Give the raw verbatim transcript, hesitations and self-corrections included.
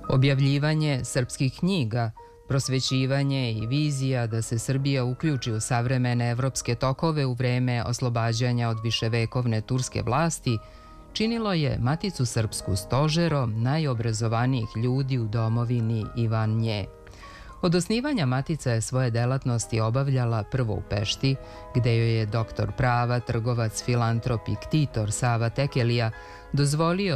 Objavljivanje srpskih knjiga, prosvećivanje i vizija da se Srbija uključi u savremene evropske tokove u vreme oslobađanja od viševekovne turske vlasti činilo je Maticu srpsku stožerom najobrazovanijih ljudi u domovini i van nje. Od osnivanja Matica je svoje delatnosti obavljala prvo u Pešti, gde joj je doktor prava, trgovac, filantrop i ktitor Sava Tekelija dozvolio